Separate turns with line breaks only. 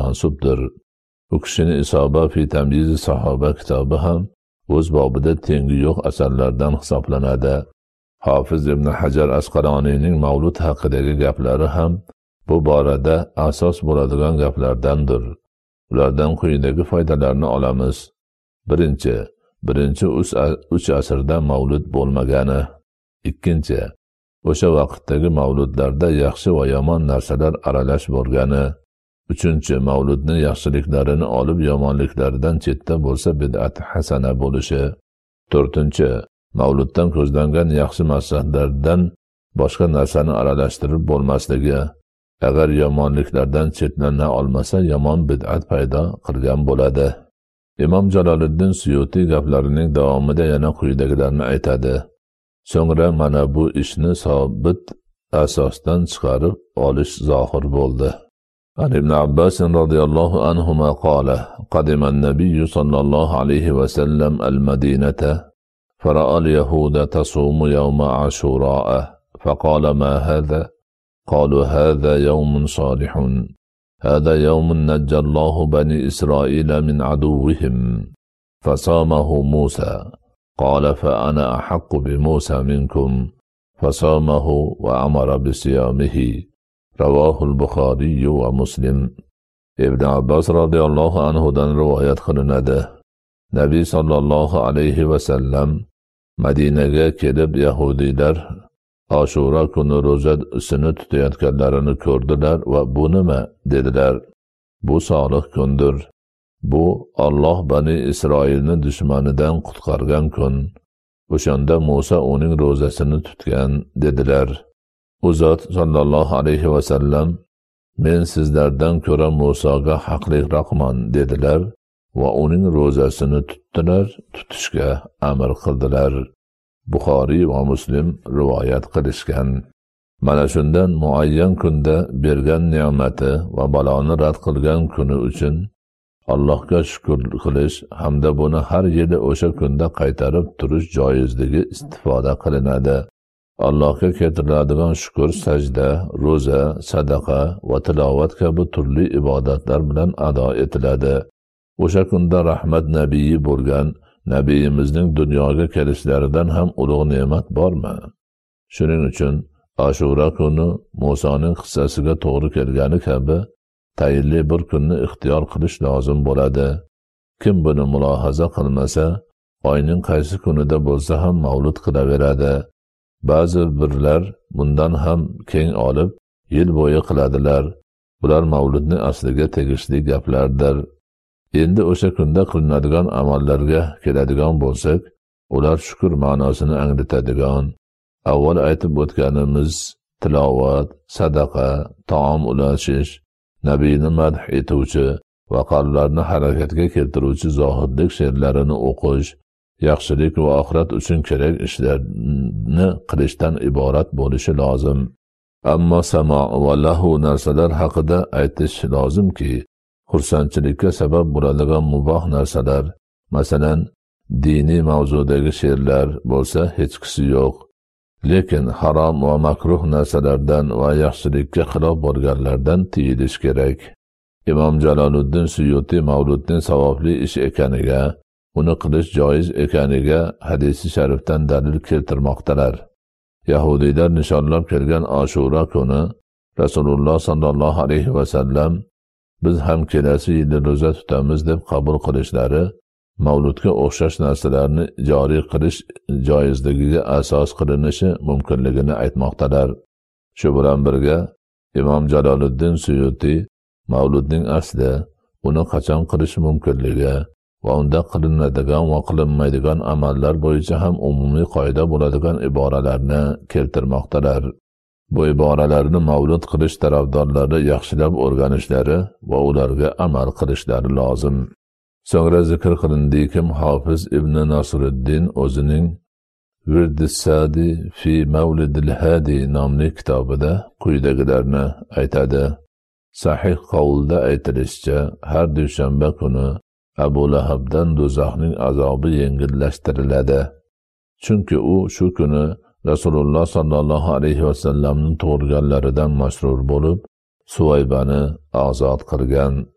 mansubdir. U kishini Isoba fi tamyiz sahoba kitobi ham o'z bobida tengi yo'q asarlardan hisoblanadi. Hofiz ibn Hajar Asqaloniyning Mavlud haqidagi gaplari ham bu borada asos bo'ladigan gaplardandir. Ulardan quyidagi foydalarni olamiz. Birinchi 3 asrda mavlud bo'lmagani. Ikkinchi, o'sha vaqtdagi mavludlarda yaxshi va yomon narsalar aralash bo'lgani. Uchinchi, mavludning yaxshiliklarini olib yomonliklaridan chetda bo'lsa bid'at hasana bo'lishi. To'rtinchi, mavluddan ko'zlangan yaxshi maqsadlardan boshqa narsani aralashtirib bo'lmasligi. Agar yomonliklardan chetlana olmasa yomon bid'at paydo qilgan bo'ladi. Imom Jaloliddin Suyuti gaplarining davomida yana quyidagilarni aytadi. So'ngra mana bu ishni sobit asosdan chiqarib olish zohir bo'ldi. عن ابن عباس رضي الله عنهما قال قدم النبي صلى الله عليه وسلم المدينة فرأى اليهود تصوم يوم عاشوراء فقال ما هذا؟ قالوا هذا يوم صالح هذا يوم نجى الله بني إسرائيل من عدوهم فصامه موسى قال فأنا أحق بموسى منكم فصامه وأمر بصيامه رواه البخاري ومسلم. Ibn Abbas radhiyallohu anhudan rivoyat qilinadi. Nabiy sallallohu alayhi va sallam Madinaga kelib Yahudiylar Ashura kuni ro'zasini tutayotganlarini ko'rdilar va bu nima dedilar. Bu solih kundir. Bu Alloh Bani Isroilni dushmanidan qutqargan kun. O'shanda Musa uning ro'zasini tutgan dedilar. U zot sallallohu alayhi va sallam men sizlardan ko'ra Musoga haqliroqman dedilar va uning ro'zasini tutishga amr qildilar. Buxoriy va Muslim rivoyat qilishgan. Mana shundan muayyan kunda bergan ne'mati va baloni rad qilgan kuni uchun Allohga shukr qilish hamda buni har yili o'sha kunda qaytarib turish joizligi istifoda qilinadi. Allohga keltiriladigan shukr sajda, ro'za, sadaqa va tilovat kabi turli ibodatlar bilan ado etiladi. O'sha kunda rahmat nabiyi bo'lgan Nabiyimizning dunyoga kelishlaridan ham ulug' ne'mat bormi? Shuning uchun Ashura kuni Musoning qissasiga to'g'ri kelgani kabi tayinli bir kunni ixtiyor qilish lozim bo'ladi. Kim buni mulohaza qilmasa, oyning qaysi kunida bo'lsa ham mavlud qilaveradi. Ba'zi birlar bundan ham keng olib yil bo'yi qiladilar. Bular mavludning asliga tegishli gaplardir. Endi o'sha kunda qilinadigan amallarga keladigan bo'lsak, ular shukr ma'nosini anglatadigan. Avval aytib o'tganimiz tilovat, sadaqa, taom ulashish, nabiyni madh etuvchi va qalblarni harakatga keltiruvchi zohidlik she'rlarini o'qish, yaxshilik va oxirat uchun kerak ishlarni qilishdan iborat bo'lishi lozim. Ammo samo va lahu narsalar haqida aytish lozimki, xursandchilikka sabab bo'ladigan muboh narsalar, masalan, diniy mavzudagi she'rlar bo'lsa hech qisi yo'q. Lekin harom va makruh narsalardan va yaxshilikka xilof bo'lganlardan tiyilish kerak. Imom Jaloliddin Suyuti mavludning savobli ish ekaniga, uni qilish joiz ekaniga hadisi sharifdan dalil keltirmoqdalar. Yahudiylar nishonlab kelgan Ashura kuni Rasululloh sallallohu alayhi va sallam biz ham kelasi yili ro'za tutamiz deb qabul qilishlari mavludga o'xshash narsalarni joriy qilish joizligiga asos qilinishi mumkinligini aytmoqdalar. Shu bilan birga Imom Jaloliddin Suyuti mavludning asli, uni qachon qilish mumkinligi va unda qilinadigan va qilinmaydigan amallar bo'yicha ham umumiy qoida bo'ladigan iboralarni keltirmoqdalar. Bu iboralarni mavlud qilish tarafdorlari yaxshilab o'rganishlari va ularga amal qilishlari lozim. So'ngra zikr qilindiki, Hofiz ibn Nasriddin o'zining Virdis-Sadi fi Mavlidil Hadi nomli kitobida quyidagilarni aytadi. Sahih qavlda aytilishicha, har dushanba kuni Abu Lahabdan do'zaxning azobi yengillashtiriladi. Chunki u shu kuni Rasululloh sallallohu alayhi va sallamning tug'ilganlaridan masrur bo'lib, Suvaybani ozod qilgan.